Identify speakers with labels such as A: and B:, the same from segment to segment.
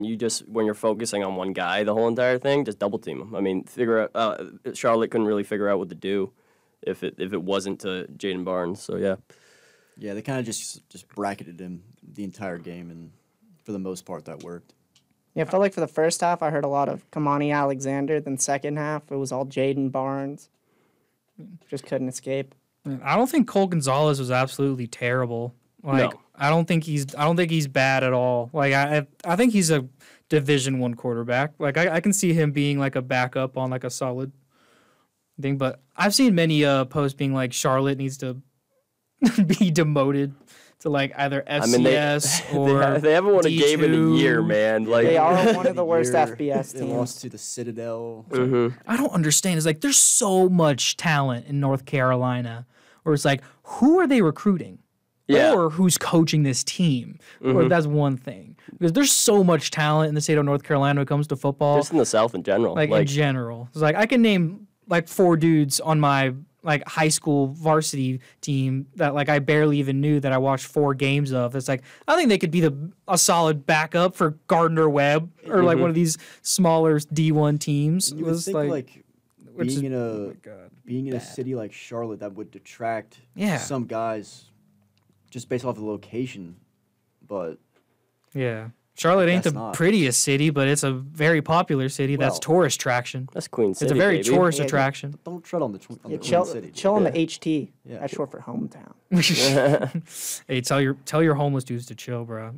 A: you just, when you're focusing on one guy the whole entire thing, just double team him. I mean, Charlotte couldn't really figure out what to do if it wasn't to Jaden Barnes. So yeah.
B: Yeah, they kind of just bracketed him the entire game, and for the most part, that worked.
C: Yeah, I felt like for the first half, I heard a lot of Kamani Alexander. Then second half, it was all Jaden Barnes. Just couldn't escape.
D: I don't think Cole Gonzalez was absolutely terrible. Like,
A: No.
D: I don't think he's bad at all. Like, I think he's a Division I quarterback. Like, I can see him being like a backup on like a solid thing. But I've seen many posts being like Charlotte needs to be demoted to like either FCS or
A: they haven't won a game in a
D: D2.
A: year, man. Like
C: They are one of the worst
B: Year,
C: FBS
B: They
C: teams.
B: lost to the Citadel.
D: I don't understand. It's like there's so much talent in North Carolina, or it's like who are they recruiting?
A: Yeah.
D: Or who's coaching this team? Or that's one thing. Because there's so much talent in the state of North Carolina when it comes to football.
A: just in the South in general.
D: Like in general. It's like I can name like 4 dudes on my like high school varsity team that like I barely even knew that I watched 4 games of. It's like I think they could be a solid backup for Gardner Webb or like one of these smaller D1 teams.
B: You
D: It
B: would
D: was
B: think
D: like which
B: being
D: is-
B: in a city like Charlotte that would detract
D: Yeah.
B: some guys just based off the location, but
D: yeah. Charlotte ain't
B: Guess
D: the
B: not.
D: prettiest city, but it's a very popular city that's
B: Well,
D: tourist traction.
A: That's Queen City.
D: It's a very
A: baby.
D: tourist
C: Yeah,
D: attraction.
B: don't tread on the Twin
C: chill
B: City.
C: on the
A: Yeah.
C: HT.
B: Yeah.
C: That's short for hometown.
D: Hey, tell your homeless dudes to chill, bro.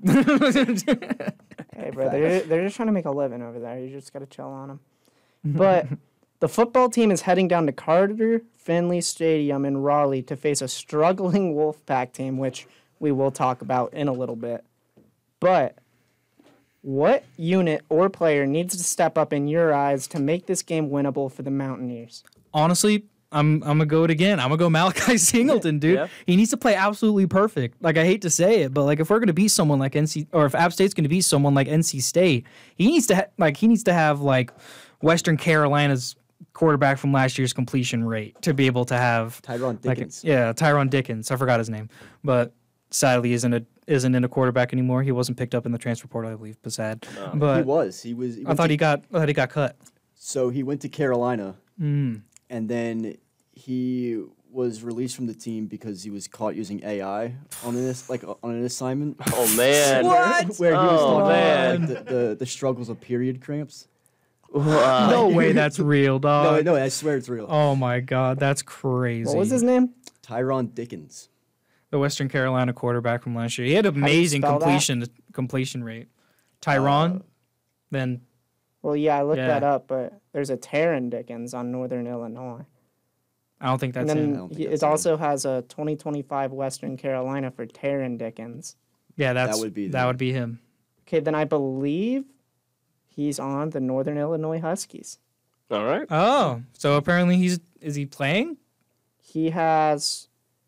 C: Hey, bro, they're just trying to make a living over there. You just got to chill on them. But the football team is heading down to Carter Finley Stadium in Raleigh to face a struggling Wolfpack team, which we will talk about in a little bit. But what unit or player needs to step up in your eyes to make this game winnable for the Mountaineers?
D: Honestly, I'm gonna go it again. I'm gonna go Malachi Singleton, dude.
A: Yeah.
D: He needs to play absolutely perfect. Like I hate to say it, but like if we're gonna beat someone like if App State's gonna beat someone like NC State, he needs to have like Western Carolina's quarterback from last year's completion rate to be able to have
B: Tyron Dickens.
D: Tyron Dickens. I forgot his name, but sadly isn't in a quarterback anymore. He wasn't picked up in the transfer portal, I believe. But sad. But
B: He was. He
D: I thought he got cut.
B: So he went to Carolina,
D: Mm.
B: and then he was released from the team because he was caught using AI on an assignment.
A: Oh man.
B: Where he was
A: Oh,
B: talking
A: man.
B: about like, the struggles of period cramps.
D: No way that's real,
B: No,
D: dog.
B: no, I swear it's real.
D: Oh my God, that's crazy.
C: What was his name?
B: Tyron Dickens.
D: The Western Carolina quarterback from last year. He had amazing
C: spell that?
D: completion rate. Tyron, then
C: Well, yeah, I looked
D: Yeah.
C: that up, but there's a Taryn Dickens on Northern Illinois.
D: I don't think
C: And
D: that's
C: then
D: him.
B: don't think
C: it
B: that's him.
C: also has a 2025 Western Carolina for Taryn Dickens.
D: Yeah, that
B: would be
D: would be him.
C: Okay, then I believe he's on the Northern Illinois Huskies.
A: All right.
D: Oh, so apparently is he playing?
C: He has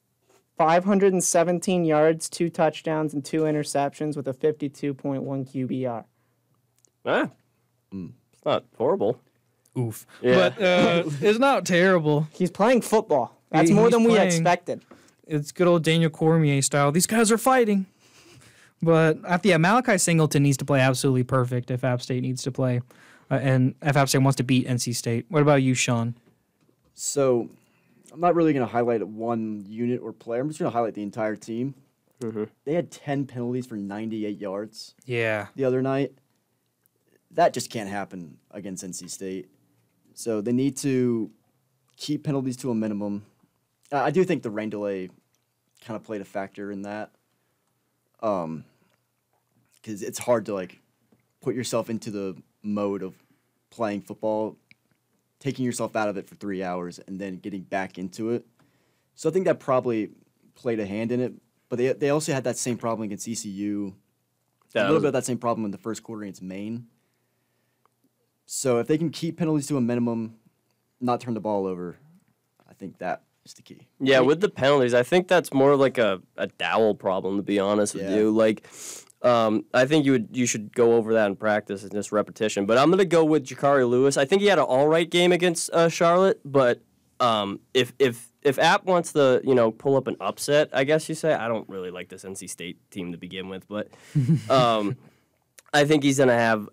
C: 517 yards, 2 touchdowns, and 2 interceptions with a 52.1 QBR.
A: Ah. It's not horrible.
D: Oof.
A: Yeah.
D: But it's not terrible.
C: He's playing football. That's more
D: He's
C: than we
D: playing.
C: expected.
D: It's good old Daniel Cormier style. These guys are fighting. But Malachi Singleton needs to play absolutely perfect if App State needs to play. And if App State wants to beat NC State. What about you, Sean?
B: So I'm not really going to highlight one unit or player. I'm just going to highlight the entire team. They had 10 penalties for 98 yards
D: Yeah.
B: the other night. That just can't happen against NC State. So they need to keep penalties to a minimum. I do think the rain delay kind of played a factor in that. Because it's hard to like put yourself into the mode of playing football, taking yourself out of it for 3 hours, and then getting back into it. So I think that probably played a hand in it. But they also had that same problem against ECU. A little bit of that same problem in the first quarter against Maine. So if they can keep penalties to a minimum, not turn the ball over, I think that is the key.
A: Yeah, with the penalties, I think that's more like a Dowell problem, to be honest with
B: Yeah.
A: you. Like, I think you should go over that in practice and just repetition. But I'm gonna go with Jakari Lewis. I think he had an all right game against Charlotte, but if App wants to pull up an upset, I guess you say, I don't really like this NC State team to begin with, but I think he's gonna have